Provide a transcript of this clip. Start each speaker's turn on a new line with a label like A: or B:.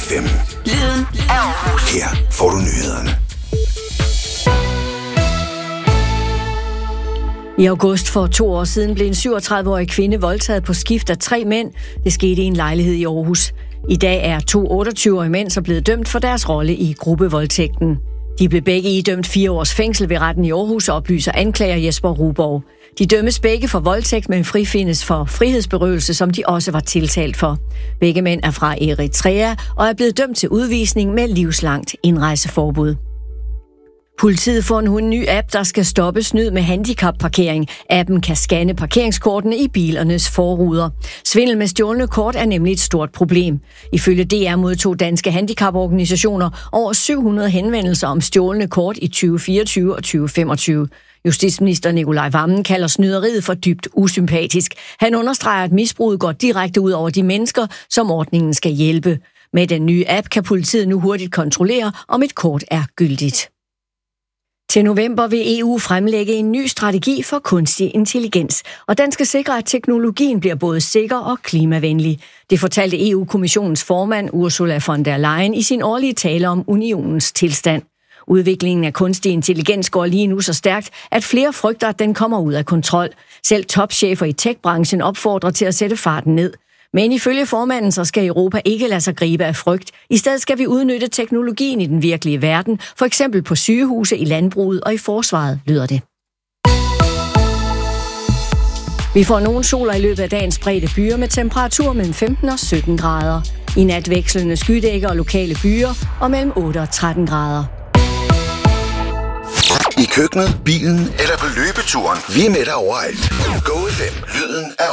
A: FM. Lyden af Aarhus. Her får du nyhederne.
B: I august for 2 år siden blev en 37-årig kvinde voldtaget på skift af 3 mænd. Det skete i en lejlighed i Aarhus. I dag er 2 28-årige mænd så blevet dømt for deres rolle i gruppevoldtægten. De blev begge idømt 4 års fængsel ved retten i Aarhus, oplyser anklager Jesper Ruborg. De dømmes begge for voldtægt, men frifindes for frihedsberøvelse, som de også var tiltalt for. Begge mænd er fra Eritrea og er blevet dømt til udvisning med livslangt indrejseforbud. Politiet får nu en ny app, der skal stoppe snyd med handicapparkering. Appen kan scanne parkeringskortene i bilernes forruder. Svindel med stjålne kort er nemlig et stort problem. Ifølge DR modtog danske handicaporganisationer over 700 henvendelser om stjålne kort i 2024 og 2025. Justitsminister Nicolai Wammen kalder snyderiet for dybt usympatisk. Han understreger, at misbruget går direkte ud over de mennesker, som ordningen skal hjælpe. Med den nye app kan politiet nu hurtigt kontrollere, om et kort er gyldigt. Til november vil EU fremlægge en ny strategi for kunstig intelligens, og den skal sikre, at teknologien bliver både sikker og klimavenlig. Det fortalte EU-kommissionens formand Ursula von der Leyen i sin årlige tale om unionens tilstand. Udviklingen af kunstig intelligens går lige nu så stærkt, at flere frygter, at den kommer ud af kontrol. Selv topchefer i tech-branchen opfordrer til at sætte farten ned. Men ifølge formanden så skal Europa ikke lade sig gribe af frygt. I stedet skal vi udnytte teknologien i den virkelige verden, for eksempel på sygehuse, i landbruget og i forsvaret, lyder det. Vi får nogle soler i løbet af dagens spredte byer med temperatur mellem 15 og 17 grader. I nat vekslende skydækker og lokale byer og mellem 8 og 13 grader.
A: I køkkenet, bilen eller på løbeturen. Vi er med dig overalt. Go FM. Lyden af